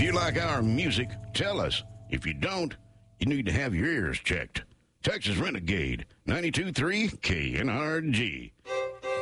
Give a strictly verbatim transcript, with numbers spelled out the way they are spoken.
you like our music, tell us. If you don't, you need to have your ears checked. Texas Renegade, ninety-two point three K N R G.